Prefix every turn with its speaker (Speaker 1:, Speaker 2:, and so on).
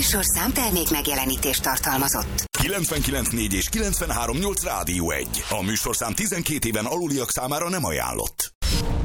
Speaker 1: műsorszám termék megjelenítést tartalmazott.
Speaker 2: 99.4 és 93.8 Rádió 1. A műsorszám 12 éven aluliak számára nem ajánlott.